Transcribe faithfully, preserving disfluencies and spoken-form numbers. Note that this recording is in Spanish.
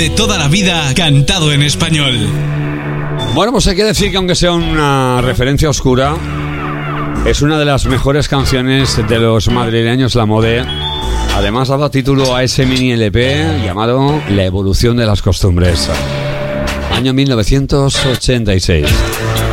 de toda la vida cantado en español. Bueno, pues hay que decir que aunque sea una referencia oscura, es una de las mejores canciones de los madrileños La Mode. Además ha dado título a ese mini L P llamado La evolución de las costumbres. Año mil novecientos ochenta y seis.